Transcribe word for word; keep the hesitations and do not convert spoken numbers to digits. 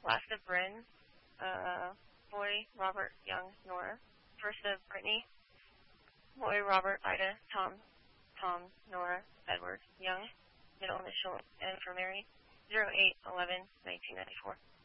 Last of Bryn, uh, boy, Robert, Young, Nora. First of Brittany, boy, Robert, Ida, Tom, Tom, Nora, Edward, Young. Middle initial N for Mary, zero eight eleven nineteen ninety-four.